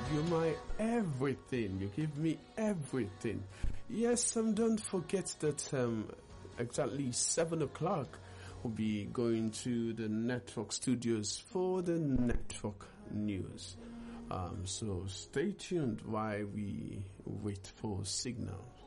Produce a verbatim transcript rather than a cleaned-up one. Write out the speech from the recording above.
You're my everything. You give me everything. Yes, um, don't forget that um, exactly seven o'clock we'll be going to the network studios for the network news. Um, so stay tuned while we wait for signals.